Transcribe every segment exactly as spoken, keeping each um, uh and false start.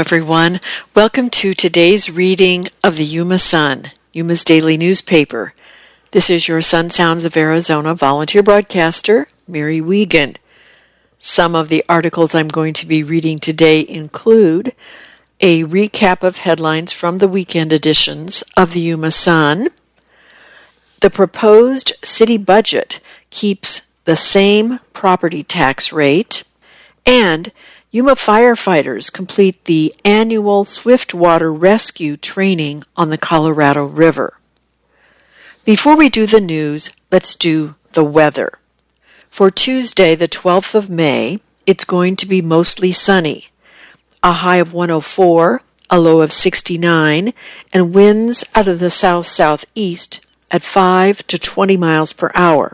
everyone. Welcome to today's reading of the Yuma Sun, Yuma's daily newspaper. This is your Sun Sounds of Arizona volunteer broadcaster, Mary Wiegand. Some of the articles I'm going to be reading today include a recap of headlines from the weekend editions of the Yuma Sun. The proposed city budget keeps the same property tax rate, and Yuma firefighters complete the annual swiftwater rescue training on the Colorado River. Before we do the news, let's do the weather. For Tuesday, the twelfth of May, it's going to be mostly sunny. A high of one oh four, a low of sixty-nine, and winds out of the south-southeast at five to twenty miles per hour.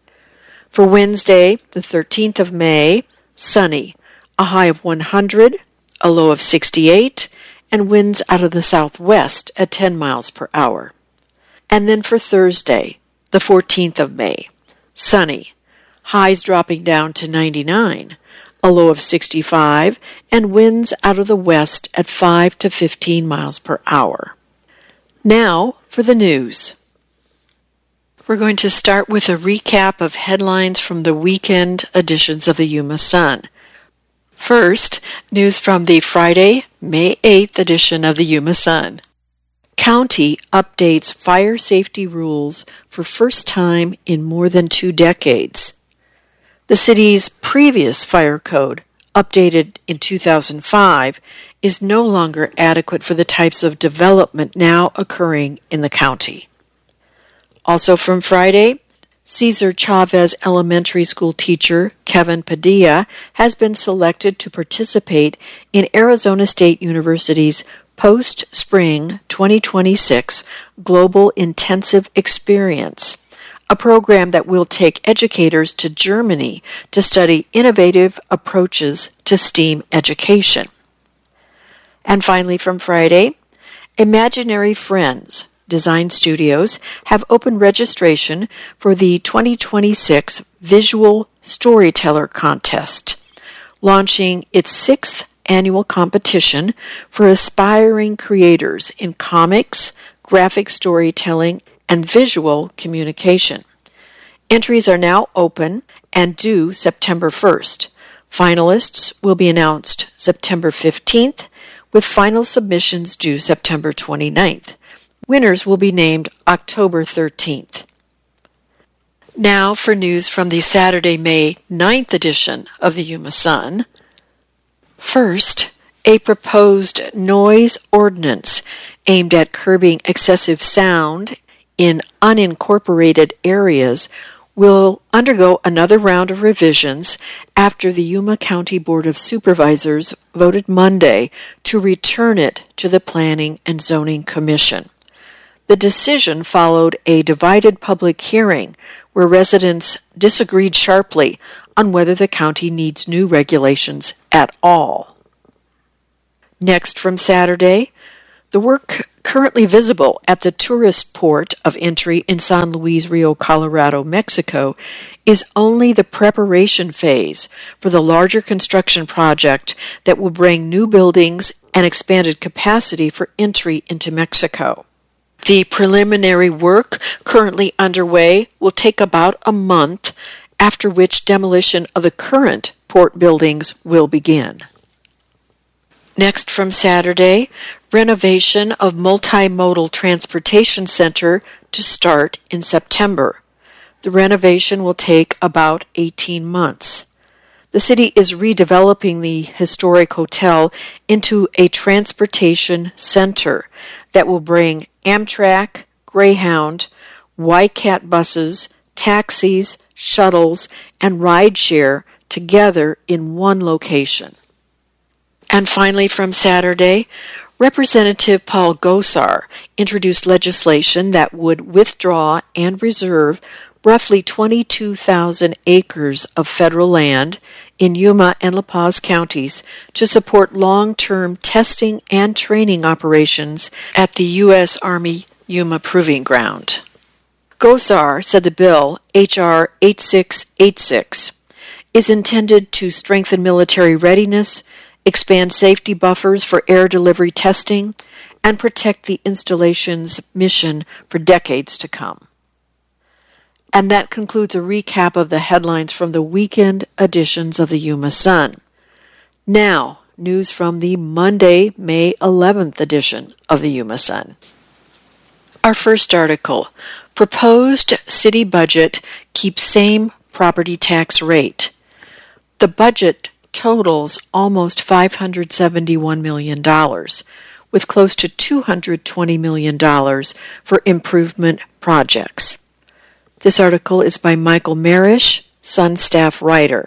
For Wednesday, the thirteenth of May, sunny. A high of one hundred, a low of sixty-eight, and winds out of the southwest at ten miles per hour. And then for Thursday, the fourteenth of May, sunny, highs dropping down to ninety-nine, a low of sixty-five, and winds out of the west at five to fifteen miles per hour. Now for the news. We're going to start with a recap of headlines from the weekend editions of the Yuma Sun. First, news from the Friday, May eighth edition of the Yuma Sun. County updates fire safety rules for first time in more than two decades. The city's previous fire code, updated in two thousand five, is no longer adequate for the types of development now occurring in the county. Also from Friday, Cesar Chavez Elementary School teacher Kevin Padilla has been selected to participate in Arizona State University's Post-Spring twenty twenty-six Global Intensive Experience, a program that will take educators to Germany to study innovative approaches to STEAM education. And finally from Friday, Imaginary Friends Design Studios have opened registration for the twenty twenty-six Visual Storyteller Contest, launching its sixth annual competition for aspiring creators in comics, graphic storytelling, and visual communication. Entries are now open and due September first. Finalists will be announced September fifteenth, with final submissions due September twenty-ninth. Winners will be named October thirteenth. Now for news from the Saturday, May ninth edition of the Yuma Sun. First, a proposed noise ordinance aimed at curbing excessive sound in unincorporated areas will undergo another round of revisions after the Yuma County Board of Supervisors voted Monday to return it to the Planning and Zoning Commission. The decision followed a divided public hearing where residents disagreed sharply on whether the county needs new regulations at all. Next from Saturday, the work currently visible at the tourist port of entry in San Luis Rio Colorado, Mexico, is only the preparation phase for the larger construction project that will bring new buildings and expanded capacity for entry into Mexico. The preliminary work currently underway will take about a month, after which demolition of the current port buildings will begin. Next from Saturday, renovation of multimodal transportation center to start in September. The renovation will take about eighteen months. The city is redeveloping the historic hotel into a transportation center that will bring Amtrak, Greyhound, Y-Cat buses, taxis, shuttles, and rideshare together in one location. And finally from Saturday, Representative Paul Gosar introduced legislation that would withdraw and reserve roughly twenty-two thousand acres of federal land in Yuma and La Paz counties to support long-term testing and training operations at the U S Army Yuma Proving Ground. Gosar said the bill, H R eighty-six eighty-six, is intended to strengthen military readiness, expand safety buffers for air delivery testing, and protect the installation's mission for decades to come. And that concludes a recap of the headlines from the weekend editions of the Yuma Sun. Now, news from the Monday, May eleventh edition of the Yuma Sun. Our first article, Proposed City Budget Keeps Same Property Tax Rate. The budget totals almost five hundred seventy-one million dollars, with close to two hundred twenty million dollars for improvement projects. This article is by Michael Marish, Sun staff writer.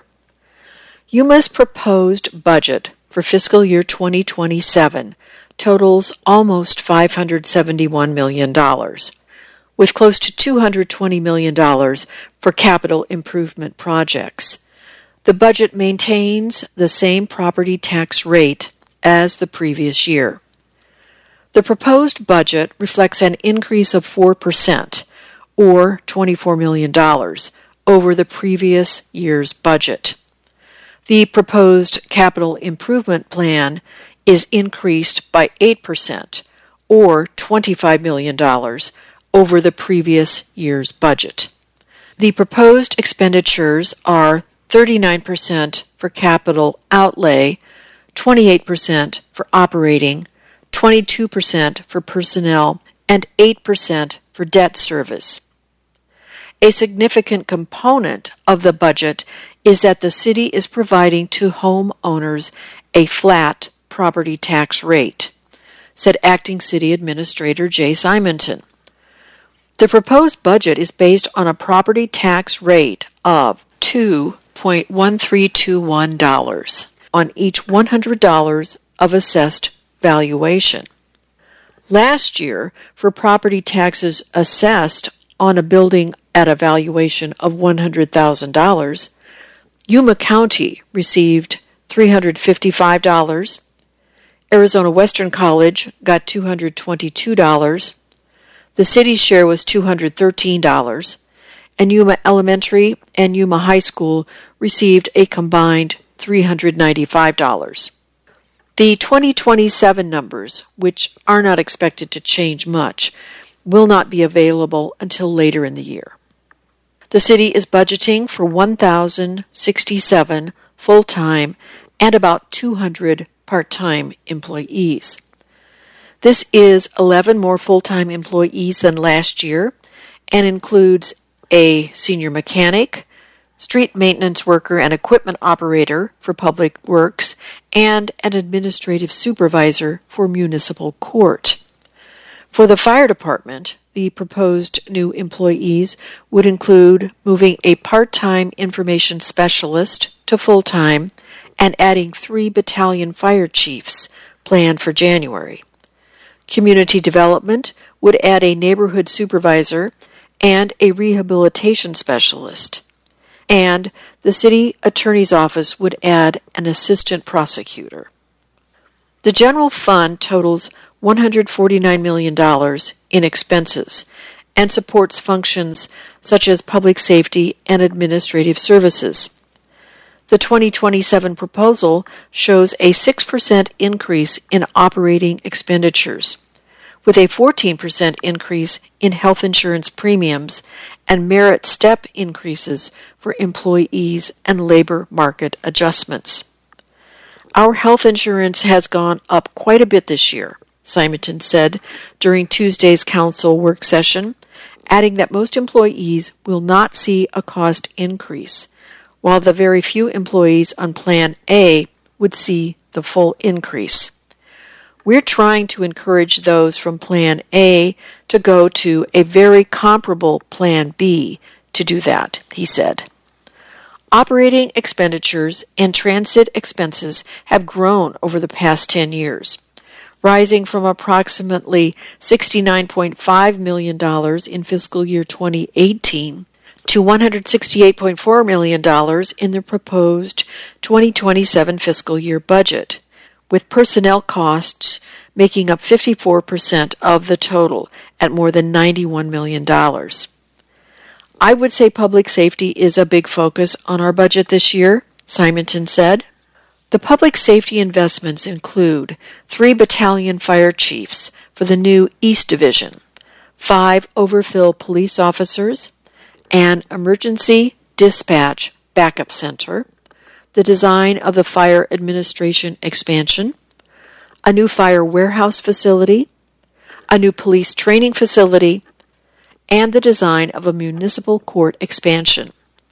Yuma's proposed budget for fiscal year twenty twenty-seven totals almost five hundred seventy-one million dollars, with close to two hundred twenty million dollars for capital improvement projects. The budget maintains the same property tax rate as the previous year. The proposed budget reflects an increase of four percent, or twenty-four million dollars, over the previous year's budget. The proposed capital improvement plan is increased by eight percent, or twenty-five million dollars, over the previous year's budget. The proposed expenditures are thirty-nine percent for capital outlay, twenty-eight percent for operating, twenty-two percent for personnel, and eight percent for debt service. A significant component of the budget is that the city is providing to homeowners a flat property tax rate, said Acting City Administrator Jay Simonton. The proposed budget is based on a property tax rate of two point one three two one dollars on each one hundred dollars of assessed valuation. Last year, for property taxes assessed on a building at a valuation of one hundred thousand dollars, Yuma County received three hundred fifty-five dollars, Arizona Western College got two hundred twenty-two dollars, the city's share was two hundred thirteen dollars, and Yuma Elementary and Yuma High School received a combined three hundred ninety-five dollars. The twenty twenty-seven numbers, which are not expected to change much, will not be available until later in the year. The city is budgeting for one thousand sixty-seven full-time and about two hundred part-time employees. This is eleven more full-time employees than last year and includes a senior mechanic, street maintenance worker and equipment operator for public works, and an administrative supervisor for municipal court. For the fire department, the proposed new employees would include moving a part-time information specialist to full-time and adding three battalion fire chiefs planned for January. Community development would add a neighborhood supervisor and a rehabilitation specialist. And the city attorney's office would add an assistant prosecutor. The general fund totals one hundred forty-nine million dollars in expenses and supports functions such as public safety and administrative services. The twenty twenty-seven proposal shows a six percent increase in operating expenditures, with a fourteen percent increase in health insurance premiums and merit step increases for employees and labor market adjustments. Our health insurance has gone up quite a bit this year, Simonton said during Tuesday's council work session, adding that most employees will not see a cost increase, while the very few employees on Plan A would see the full increase. We're trying to encourage those from Plan A to go to a very comparable Plan B to do that, he said. Operating expenditures and transit expenses have grown over the past ten years, rising from approximately sixty-nine point five million dollars in fiscal year twenty eighteen to one hundred sixty-eight point four million dollars in the proposed twenty twenty-seven fiscal year budget, with personnel costs making up fifty-four percent of the total at more than ninety-one million dollars. I would say public safety is a big focus on our budget this year, Simonton said. The public safety investments include three battalion fire chiefs for the new East Division, five overfill police officers, an emergency dispatch backup center, the design of the fire administration expansion, a new fire warehouse facility, a new police training facility, and the design of a municipal court expansion.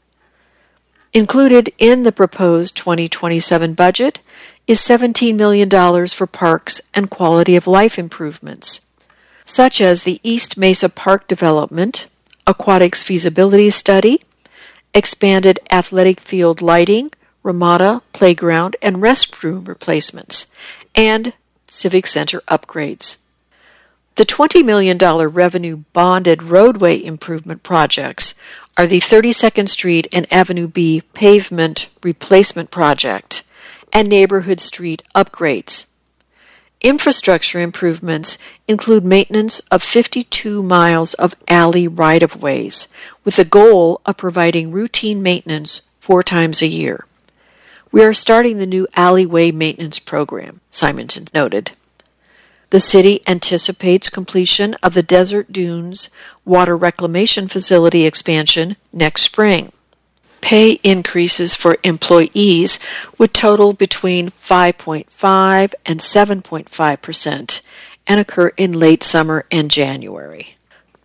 Included in the proposed twenty twenty-seven budget is seventeen million dollars for parks and quality of life improvements, such as the East Mesa Park development, aquatics feasibility study, expanded athletic field lighting, Ramada playground and restroom replacements, and civic center upgrades. The twenty million dollars revenue bonded roadway improvement projects are the thirty-second Street and Avenue B pavement replacement project and neighborhood street upgrades. Infrastructure improvements include maintenance of fifty-two miles of alley right-of-ways, with the goal of providing routine maintenance four times a year. We are starting the new alleyway maintenance program, Simonton noted. The city anticipates completion of the Desert Dunes water reclamation facility expansion next spring. Pay increases for employees would total between five point five and seven point five percent and occur in late summer and January.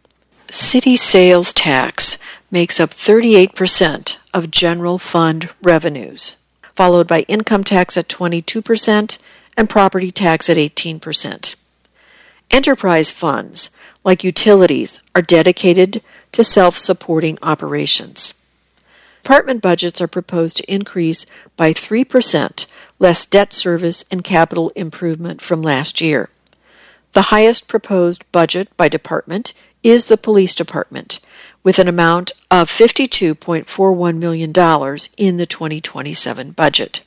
City sales tax makes up thirty-eight percent of general fund revenues, followed by income tax at twenty-two percent and property tax at eighteen percent. Enterprise funds, like utilities, are dedicated to self-supporting operations. Department budgets are proposed to increase by three percent, less debt service and capital improvement from last year. The highest proposed budget by department is the police department, with an amount of fifty-two point four one million dollars in the twenty twenty-seven budget.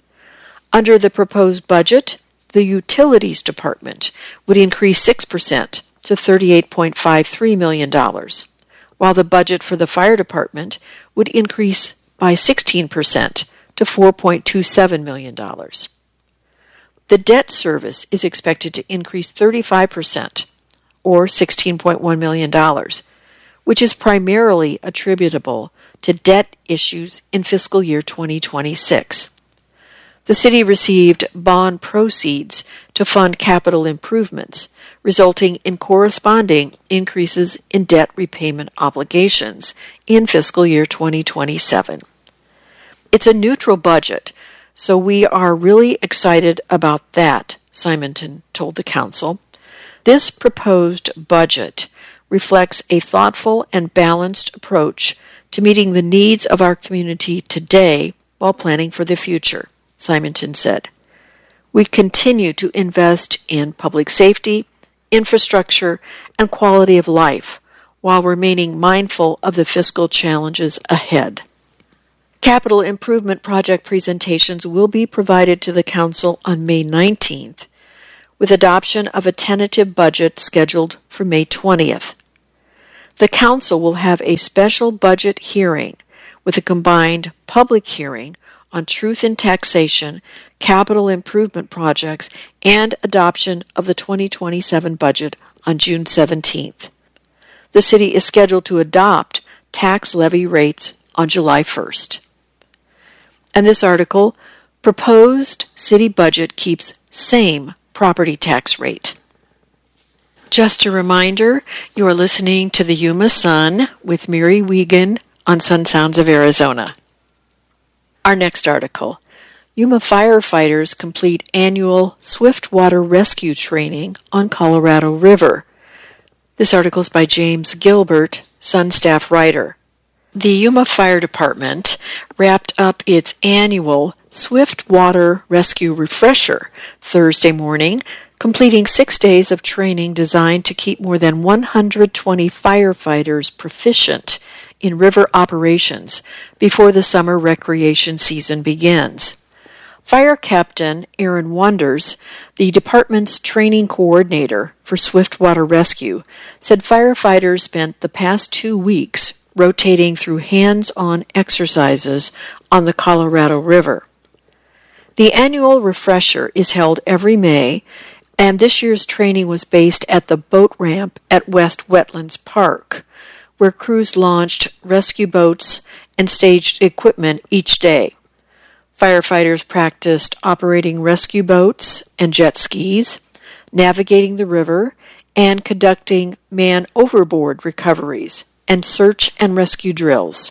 Under the proposed budget, the Utilities Department would increase six percent to thirty-eight point five three million dollars, while the budget for the Fire Department would increase by sixteen percent to four point two seven million dollars. The debt service is expected to increase thirty-five percent, or sixteen point one million dollars, which is primarily attributable to debt issues in fiscal year twenty twenty-six. The city received bond proceeds to fund capital improvements, resulting in corresponding increases in debt repayment obligations in fiscal year twenty twenty-seven. It's a neutral budget, so we are really excited about that, Simonton told the council. This proposed budget reflects a thoughtful and balanced approach to meeting the needs of our community today while planning for the future, Simonton said. We continue to invest in public safety, infrastructure, and quality of life while remaining mindful of the fiscal challenges ahead. Capital improvement project presentations will be provided to the Council on May nineteenth, with adoption of a tentative budget scheduled for May twentieth. The Council will have a special budget hearing with a combined public hearing on truth in taxation, capital improvement projects, and adoption of the twenty twenty-seven budget on June seventeenth. The city is scheduled to adopt tax levy rates on July first. And this article, proposed city budget keeps same property tax rate. Just a reminder, you are listening to the Yuma Sun with Mary Wiegand on Sun Sounds of Arizona. Our next article, Yuma firefighters complete annual swiftwater rescue training on Colorado River. This article is by James Gilbert, Sun staff writer. The Yuma Fire Department wrapped up its annual Swiftwater Rescue Refresher Thursday morning, completing six days of training designed to keep more than one hundred twenty firefighters proficient in river operations before the summer recreation season begins. Fire Captain Aaron Wonders, the department's training coordinator for Swiftwater Rescue, said firefighters spent the past two weeks rotating through hands-on exercises on the Colorado River. The annual refresher is held every May, and this year's training was based at the boat ramp at West Wetlands Park, where crews launched rescue boats and staged equipment each day. Firefighters practiced operating rescue boats and jet skis, navigating the river, and conducting man-overboard recoveries and search and rescue drills.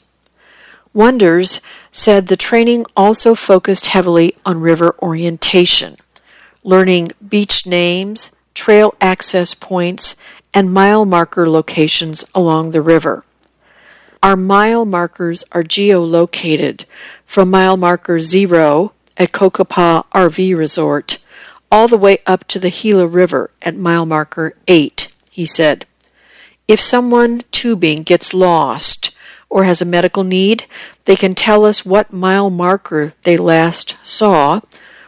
Wonders said the training also focused heavily on river orientation, learning beach names, trail access points, and mile marker locations along the river. Our mile markers are geolocated from mile marker zero at Kokopah R V Resort all the way up to the Gila River at mile marker eight, he said. If someone tubing gets lost or has a medical need, they can tell us what mile marker they last saw,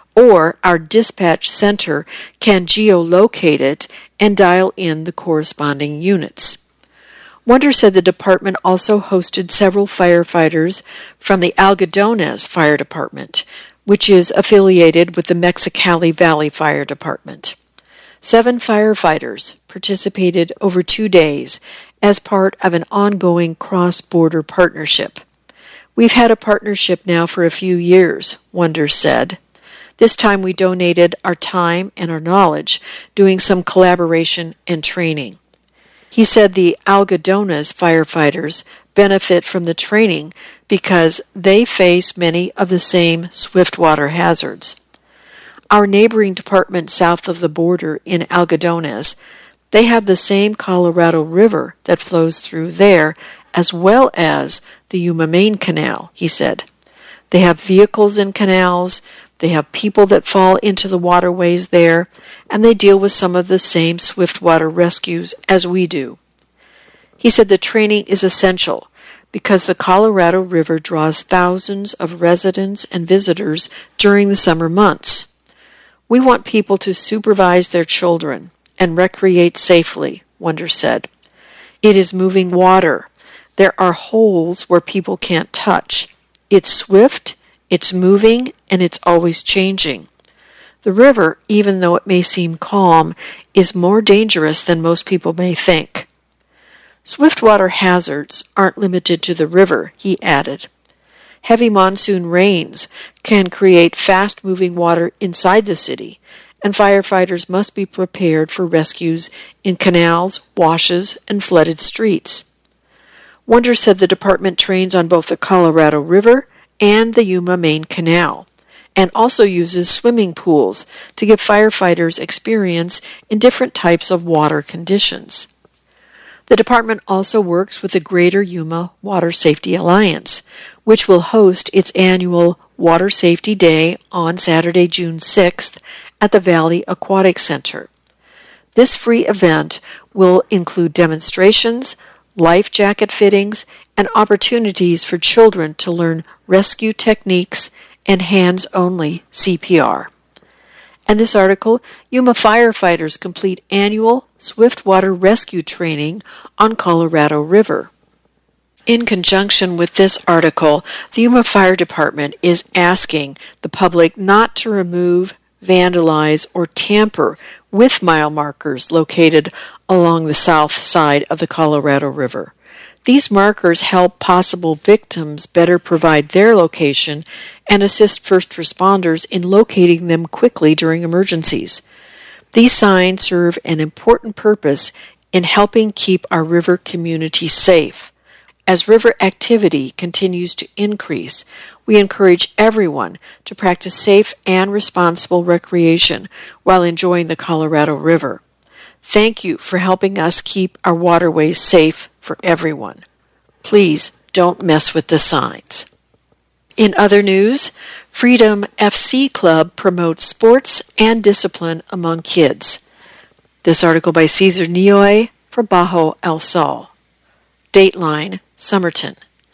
or our dispatch center can geolocate it and dial in the corresponding units. Wonder said the department also hosted several firefighters from the Algodones Fire Department, which is affiliated with the Mexicali Valley Fire Department. Seven firefighters participated over two days as part of an ongoing cross-border partnership. We've had a partnership now for a few years, Wonder said. This time we donated our time and our knowledge, doing some collaboration and training. He said the Algodones firefighters benefit from the training because they face many of the same swiftwater hazards. Our neighboring department south of the border in Algodones, they have the same Colorado River that flows through there as well as the Yuma Main Canal, he said. They have vehicles in canals, they have people that fall into the waterways there, and they deal with some of the same swiftwater rescues as we do. He said the training is essential because the Colorado River draws thousands of residents and visitors during the summer months. We want people to supervise their children and recreate safely, Wonder said. It is moving water. There are holes where people can't touch. It's swift, it's moving, and it's always changing. The river, even though it may seem calm, is more dangerous than most people may think. Swiftwater hazards aren't limited to the river, he added. Heavy monsoon rains can create fast-moving water inside the city, and firefighters must be prepared for rescues in canals, washes, and flooded streets. Wonder said the department trains on both the Colorado River and the Yuma Main Canal, and also uses swimming pools to give firefighters experience in different types of water conditions. The department also works with the Greater Yuma Water Safety Alliance, which will host its annual Water Safety Day on Saturday, June sixth at the Valley Aquatic Center. This free event will include demonstrations, life jacket fittings, and opportunities for children to learn rescue techniques and hands-only C P R. And this article, Yuma firefighters complete annual swiftwater rescue training on Colorado River. In conjunction with this article, the Yuma Fire Department is asking the public not to remove, vandalize, or tamper with mile markers located along the south side of the Colorado River. These markers help possible victims better provide their location and assist first responders in locating them quickly during emergencies. These signs serve an important purpose in helping keep our river community safe. As river activity continues to increase, we encourage everyone to practice safe and responsible recreation while enjoying the Colorado River. Thank you for helping us keep our waterways safe for everyone. Please don't mess with the signs. In other news, Freedom F C Club promotes sports and discipline among kids. This article by Cesar Nioy for Bajo El Sol. Dateline, Somerton.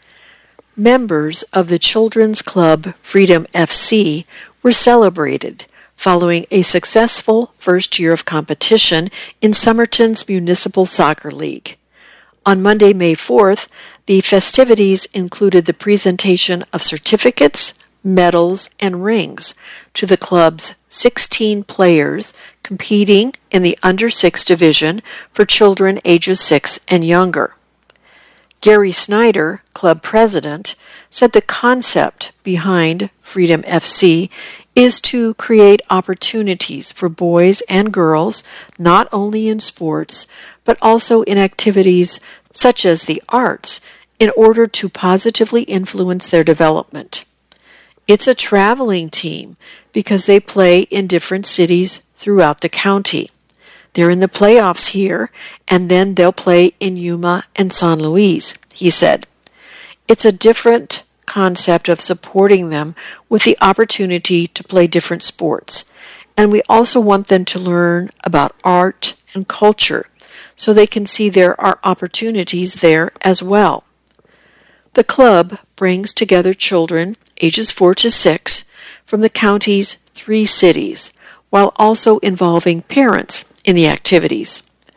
Members of the children's club Freedom F C were celebrated following a successful first year of competition in Somerton's Municipal Soccer League. On Monday, May fourth, the festivities included the presentation of certificates, medals, and rings to the club's sixteen players competing in the under six division for children ages six and younger. Gary Snyder, club president, said the concept behind Freedom F C is to create opportunities for boys and girls not only in sports but also in activities such as the arts in order to positively influence their development. It's a traveling team because they play in different cities throughout the county. They're in the playoffs here, and then they'll play in Yuma and San Luis, he said. It's a different concept of supporting them with the opportunity to play different sports, and we also want them to learn about art and culture so they can see there are opportunities there as well. The club brings together children ages four to six from the county's three cities, while also involving parents in the activities.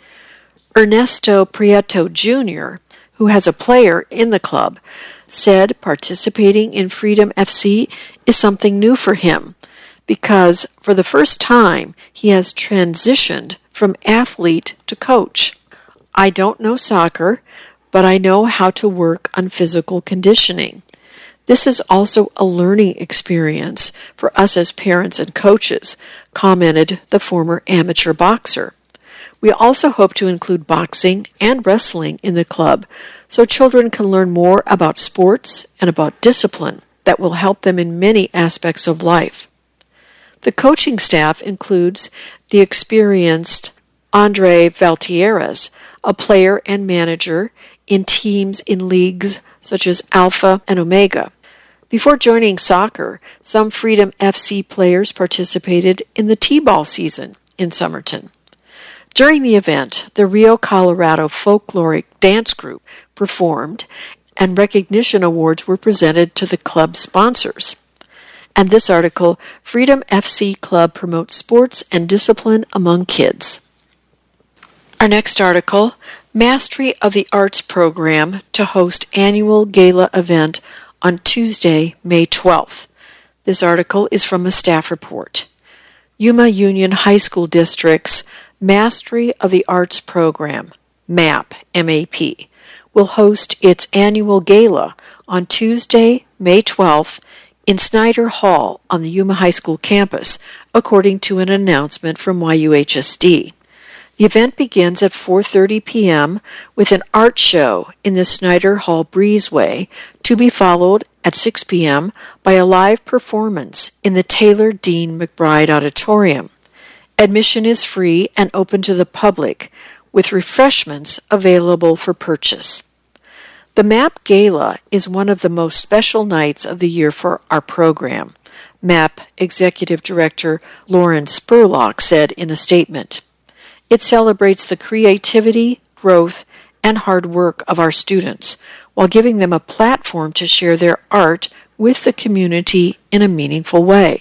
Ernesto Prieto Junior, who has a player in the club, said participating in Freedom F C is something new for him because for the first time he has transitioned from athlete to coach. I don't know soccer, but I know how to work on physical conditioning. This is also a learning experience for us as parents and coaches, commented the former amateur boxer. We also hope to include boxing and wrestling in the club so children can learn more about sports and about discipline that will help them in many aspects of life. The coaching staff includes the experienced Andre Valtieres, a player and manager in teams in leagues such as Alpha and Omega. Before joining soccer, some Freedom F C players participated in the T-ball season in Somerton. During the event, the Rio Colorado Folkloric Dance Group performed, and recognition awards were presented to the club sponsors. And this article, Freedom F C Club promotes sports and discipline among kids. Our next article, Mastery of the Arts Program to host annual gala event on Tuesday, May twelfth. This article is from a staff report. Yuma Union High School District's Mastery of the Arts Program, MAP, M A P, will host its annual gala on Tuesday, May twelfth in Snyder Hall on the Yuma High School campus, according to an announcement from Y U H S D. The event begins at four thirty p.m. with an art show in the Snyder Hall breezeway, to be followed at six p.m. by a live performance in the Taylor Dean McBride Auditorium. Admission is free and open to the public, with refreshments available for purchase. The MAP Gala is one of the most special nights of the year for our program, MAP Executive Director Lauren Spurlock said in a statement. It celebrates the creativity, growth, and hard work of our students, while giving them a platform to share their art with the community in a meaningful way.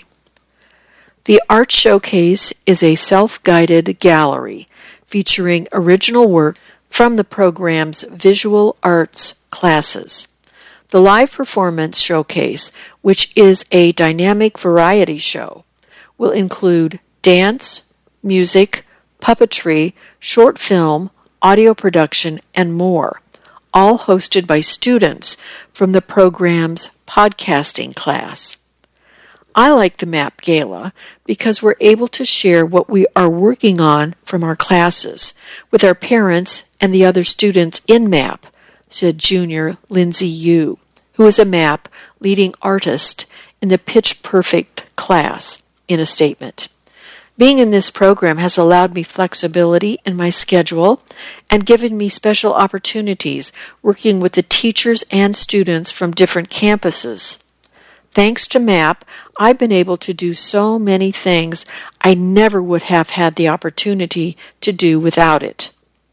The Art Showcase is a self-guided gallery featuring original work from the program's visual arts classes. The live performance showcase, which is a dynamic variety show, will include dance, music, puppetry, short film, audio production, and more, all hosted by students from the program's podcasting class. I like the MAP Gala because we're able to share what we are working on from our classes with our parents and the other students in MAP, said junior Lindsay Yu, who is a MAP leading artist in the Pitch Perfect class, in a statement. Being in this program has allowed me flexibility in my schedule and given me special opportunities working with the teachers and students from different campuses. Thanks to MAP, I've been able to do so many things I never would have had the opportunity to do without it.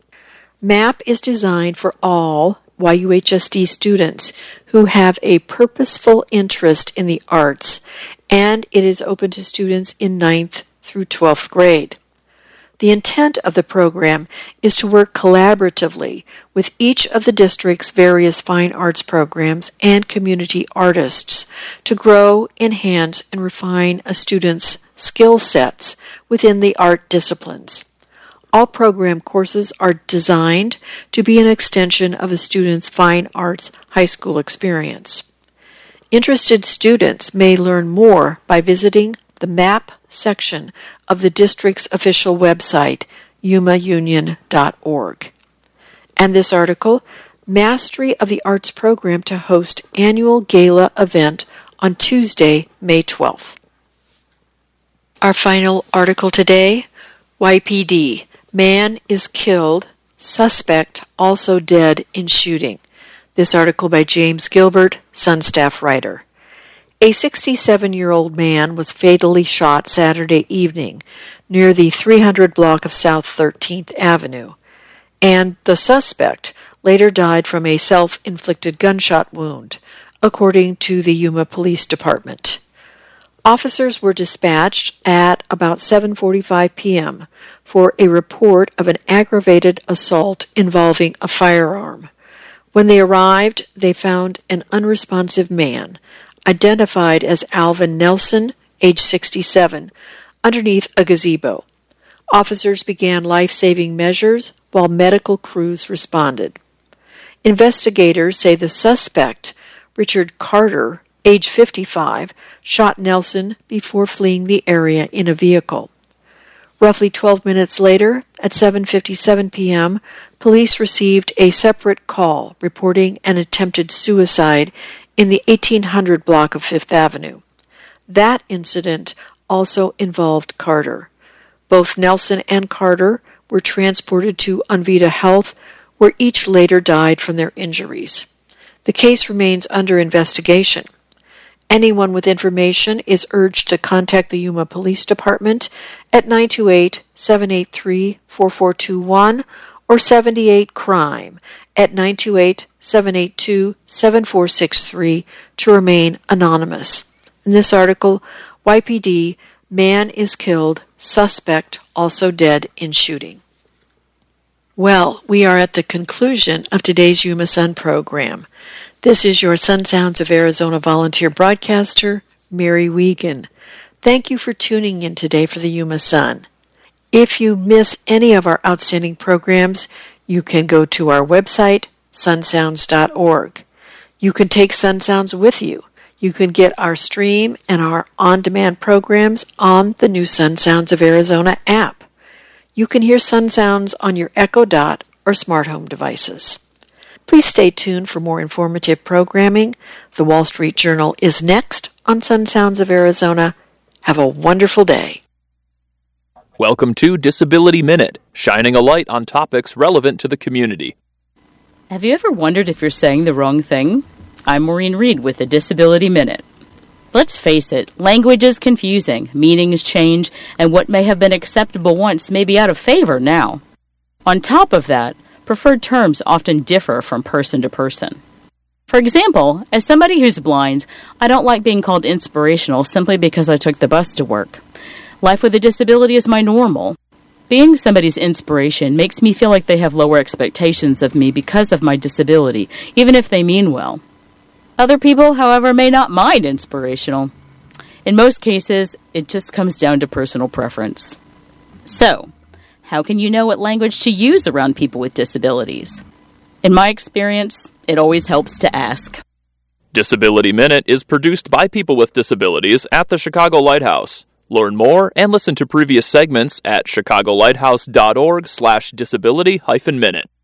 MAP is designed for all Y U H S D students who have a purposeful interest in the arts, and it is open to students in ninth through twelfth grade. The intent of the program is to work collaboratively with each of the district's various fine arts programs and community artists to grow, enhance, and refine a student's skill sets within the art disciplines. All program courses are designed to be an extension of a student's fine arts high school experience. Interested students may learn more by visiting the MAP section of the district's official website, yuma union dot org. And this article, Mastery of the Arts Program to host annual gala event on Tuesday, May twelfth. Our final article today, Y P D, Man is Killed, Suspect Also Dead in Shooting. This article by James Gilbert, Sun staff writer. A sixty-seven-year-old man was fatally shot Saturday evening near the three hundred block of South thirteenth Avenue, and the suspect later died from a self-inflicted gunshot wound, according to the Yuma Police Department. Officers were dispatched at about seven forty-five p.m. for a report of an aggravated assault involving a firearm. When they arrived, they found an unresponsive man, identified as Alvin Nelson, age sixty-seven, underneath a gazebo. Officers began life-saving measures while medical crews responded. Investigators say the suspect, Richard Carter, age fifty-five, shot Nelson before fleeing the area in a vehicle. Roughly twelve minutes later, at seven fifty-seven p.m., police received a separate call reporting an attempted suicide in the eighteen hundred block of Fifth Avenue. That incident also involved Carter. Both Nelson and Carter were transported to Unvita Health, where each later died from their injuries. The case remains under investigation. Anyone with information is urged to contact the Yuma Police Department at nine two eight, seven eight three, four four two one or seventy-eight crime at nine two eight, seven eight two, seven four six three to remain anonymous. In this article, Y P D, Man is Killed, Suspect Also Dead in Shooting. Well, we are at the conclusion of today's Yuma Sun program. This is your Sun Sounds of Arizona volunteer broadcaster, Mary Wiegand. Thank you for tuning in today for the Yuma Sun. If you miss any of our outstanding programs, you can go to our website, sun sounds dot org. You can take Sun Sounds with you. You can get our stream and our on-demand programs on the new Sun Sounds of Arizona app. You can hear Sun Sounds on your Echo Dot or smart home devices. Please stay tuned for more informative programming. The Wall Street Journal is next on Sun Sounds of Arizona. Have a wonderful day. Welcome to Disability Minute, shining a light on topics relevant to the community. Have you ever wondered if you're saying the wrong thing? I'm Maureen Reed with the Disability Minute. Let's face it, language is confusing, meanings change, and what may have been acceptable once may be out of favor now. On top of that, preferred terms often differ from person to person. For example, as somebody who's blind, I don't like being called inspirational simply because I took the bus to work. Life with a disability is my normal. Being somebody's inspiration makes me feel like they have lower expectations of me because of my disability, even if they mean well. Other people, however, may not mind inspirational. In most cases, it just comes down to personal preference. So, how can you know what language to use around people with disabilities? In my experience, it always helps to ask. Disability Minute is produced by people with disabilities at the Chicago Lighthouse. Learn more and listen to previous segments at chicago lighthouse dot org slash disability hyphen minute.